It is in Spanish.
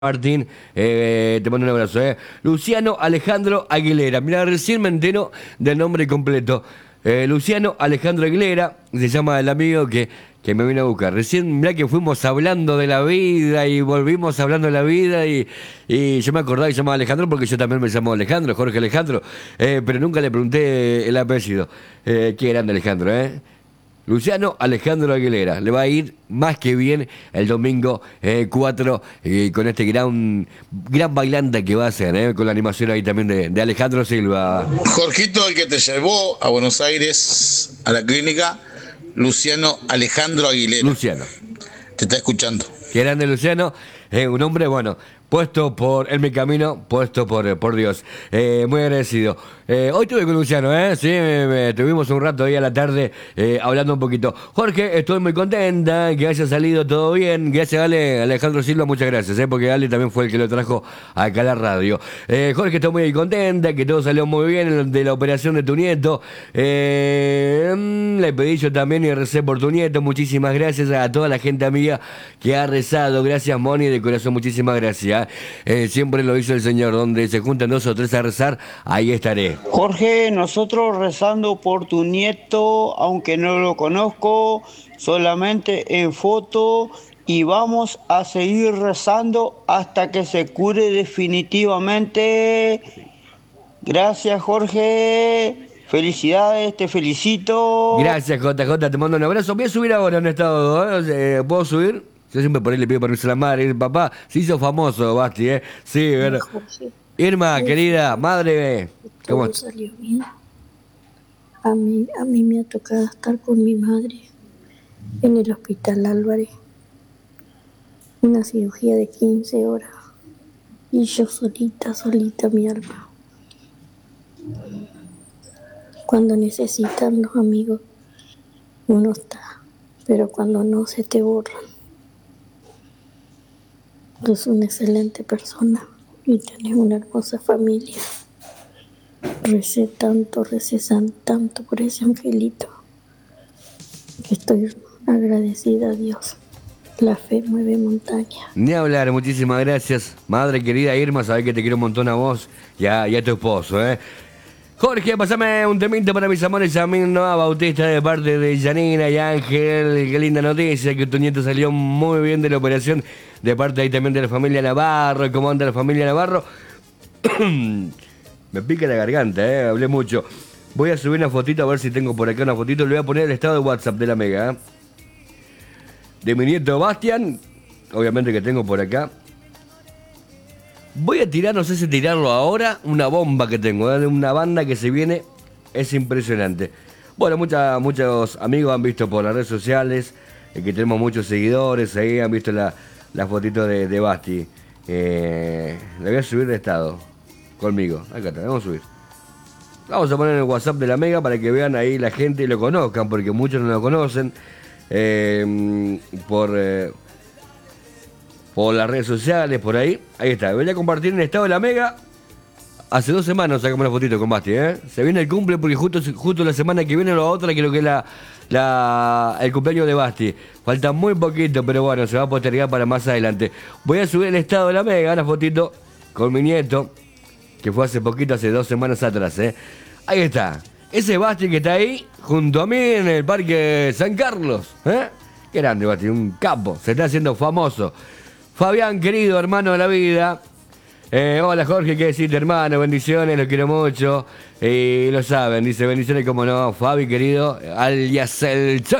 Martín, te mando un abrazo. Luciano Alejandro Aguilera. Mira, recién me entero del nombre completo. Luciano Alejandro Aguilera, se llama el amigo que me vino a buscar. Recién, mirá que fuimos hablando de la vida y volvimos hablando de la vida y yo me acordaba que se llamaba Alejandro porque yo también me llamo Alejandro, Jorge Alejandro, pero nunca le pregunté el apellido. Qué grande Alejandro, Luciano Alejandro Aguilera. Le va a ir más que bien el domingo 4 con este gran bailante que va a hacer, con la animación ahí también de Alejandro Silva. Jorgito, el que te llevó a Buenos Aires a la clínica, Luciano Alejandro Aguilera. Luciano. Te está escuchando. Qué grande Luciano, un hombre, bueno, puesto por en mi camino, puesto por Dios. Muy agradecido. Hoy estuve con Luciano, sí, estuvimos un rato ahí a la tarde hablando un poquito. Jorge, estoy muy contenta que haya salido todo bien. Gracias, Alejandro Silva, muchas gracias, porque Ale también fue el que lo trajo acá a la radio. Jorge, estoy muy contenta, que todo salió muy bien de la operación de tu nieto. Le pedí yo también y recé por tu nieto. Muchísimas gracias a toda la gente amiga que ha rezado. Gracias, Moni, de corazón, muchísimas gracias. Siempre lo hizo el Señor, donde se juntan 2 o 3 a rezar, ahí estaré. Jorge, nosotros rezando por tu nieto, aunque no lo conozco, solamente en foto, y vamos a seguir rezando hasta que se cure definitivamente. Gracias, Jorge. Felicidades, te felicito. Gracias, JJ, te mando un abrazo. Voy a subir ahora un estado, ¿puedo subir? Yo siempre por ahí le pido permiso a la madre. Papá, se hizo famoso, Basti, Sí, ¿verdad? Irma, querida, madre, ¿cómo Todo salió bien. A mí me ha tocado estar con mi madre en el hospital Álvarez. Una cirugía de 15 horas. Y yo solita, mi alma. Cuando necesitan los amigos, uno está. Pero cuando no, se te borran. Tú eres una excelente persona y tienes una hermosa familia. Recé tanto por ese angelito, que estoy agradecida a Dios. La fe mueve montaña. Ni hablar, muchísimas gracias. Madre querida Irma, sabés que te quiero un montón a vos y a tu esposo, Jorge, pasame un temita para mis amores, a mí Noa Bautista, de parte de Janina y Ángel. Qué linda noticia, que tu nieto salió muy bien de la operación, de parte ahí también de la familia Navarro. ¿Cómo anda la familia Navarro? Me pica la garganta, hablé mucho. Voy a subir una fotito, a ver si tengo por acá una fotito. Le voy a poner el estado de WhatsApp de la Mega, de mi nieto Bastian, obviamente que tengo por acá. Voy a tirar, no sé si tirarlo ahora, una bomba que tengo, de una banda que se viene, es impresionante. Bueno, muchos amigos han visto por las redes sociales, que tenemos muchos seguidores ahí, han visto la fotito de Basti. Le voy a subir de estado, conmigo, acá está, vamos a subir. Vamos a poner en el WhatsApp de la Mega para que vean ahí la gente y lo conozcan, porque muchos no lo conocen. Por las redes sociales, por ahí está, voy a compartir en el estado de la Mega. Hace 2 semanas sacamos una fotito con Basti, Se viene el cumple porque justo la semana que viene o la otra creo que es el cumpleaños de Basti. Falta muy poquito, pero bueno, se va a postergar para más adelante. Voy a subir el estado de la Mega, una fotito con mi nieto, que fue hace poquito, hace 2 semanas atrás, Ahí está, ese Basti que está ahí, junto a mí en el Parque San Carlos, Qué grande Basti, un capo, se está haciendo famoso. Fabián, querido hermano de la vida. Hola Jorge, ¿qué decirte, hermano? Bendiciones, lo quiero mucho. Y lo saben, dice bendiciones como no. Fabi, querido, alias el Choc.